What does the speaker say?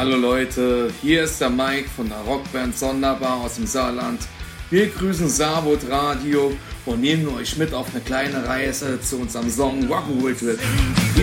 Hallo Leute, hier ist der Mike von der Rockband Sonderbar aus dem Saarland. Wir grüßen Saarwood Radio und nehmen euch mit auf eine kleine Reise zu unserem Song Rock'n'Roll Trip.